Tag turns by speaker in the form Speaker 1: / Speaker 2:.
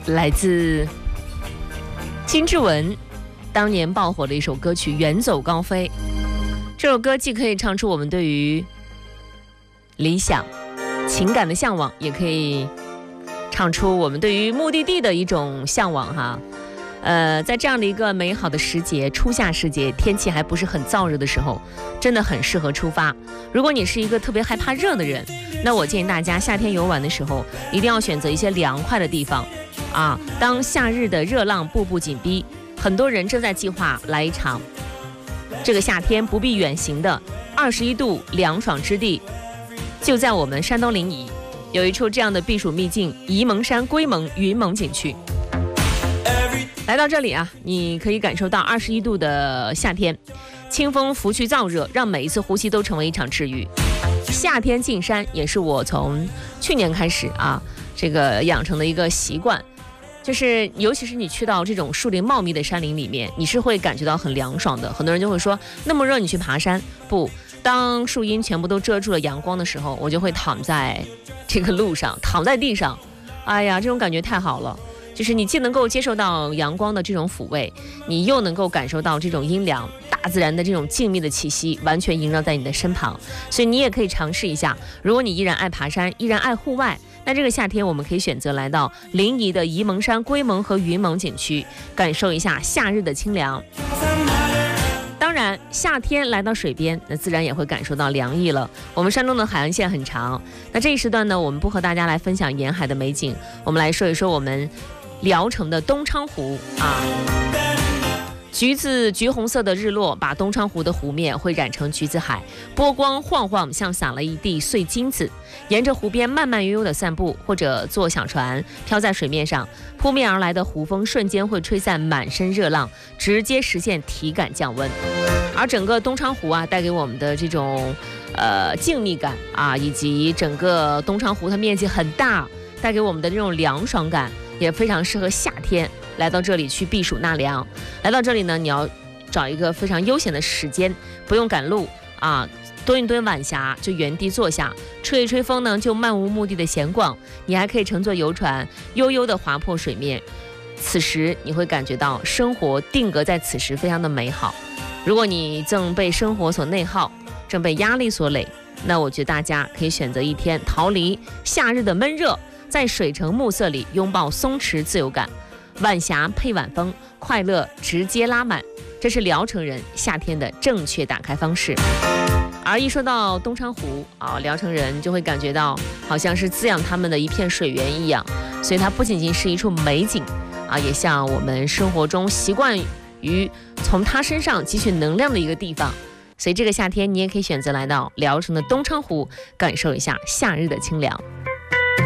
Speaker 1: 来自金志文当年爆火的一首歌曲《远走高飞》。这首歌既可以唱出我们对于理想情感的向往，也可以唱出我们对于目的地的一种向往哈。在这样的一个美好的时节，初夏时节，天气还不是很燥热的时候，真的很适合出发。如果你是一个特别害怕热的人，那我建议大家夏天游玩的时候，一定要选择一些凉快的地方啊。当夏日的热浪步步紧逼，很多人正在计划来一场这个夏天不必远行的21度凉爽之地，就在我们山东临沂有一处这样的避暑秘境——沂蒙山龟蒙云蒙景区。来到这里啊，你可以感受到21度的夏天，清风拂去燥热，让每一次呼吸都成为一场治愈。夏天进山也是我从去年开始啊，这个养成的一个习惯，就是尤其是你去到这种树林茂密的山林里面，你是会感觉到很凉爽的。很多人就会说，那么热你去爬山？不，当树荫全部都遮住了阳光的时候，我就会躺在这个路上，躺在地上，哎呀，这种感觉太好了。就是你既能够接受到阳光的这种抚慰，你又能够感受到这种阴凉，大自然的这种静谧的气息完全萦绕在你的身旁。所以你也可以尝试一下，如果你依然爱爬山，依然爱户外，那这个夏天我们可以选择来到临沂的沂蒙山龟蒙和云蒙景区，感受一下夏日的清凉。当然夏天来到水边，那自然也会感受到凉意了。我们山东的海岸线很长，那这一时段呢，我们不和大家来分享沿海的美景，我们来说一说我们聊城的东昌湖啊。橘红色的日落把东昌湖的湖面会染成橘子海，波光晃晃，像撒了一地碎金子。沿着湖边慢慢悠悠的散步，或者坐小船飘在水面上，扑面而来的湖风瞬间会吹散满身热浪，直接实现体感降温。而整个东昌湖啊，带给我们的这种静谧感啊，以及整个东昌湖它面积很大，带给我们的这种凉爽感，也非常适合夏天来到这里去避暑纳凉。来到这里呢，你要找一个非常悠闲的时间，不用赶路啊，蹲一蹲晚霞就原地坐下，吹一吹风呢就漫无目的的闲逛。你还可以乘坐游船悠悠的划破水面，此时你会感觉到生活定格在此时非常的美好。如果你正被生活所内耗，正被压力所累，那我觉得大家可以选择一天逃离夏日的闷热，在水城暮色里拥抱松弛自由感，晚霞配晚风，快乐直接拉满，这是聊城人夏天的正确打开方式。而一说到东昌湖啊，聊城人就会感觉到好像是滋养他们的一片水源一样，所以它不仅仅是一处美景啊，也像我们生活中习惯于从它身上汲取能量的一个地方。所以这个夏天你也可以选择来到聊城的东昌湖，感受一下夏日的清凉。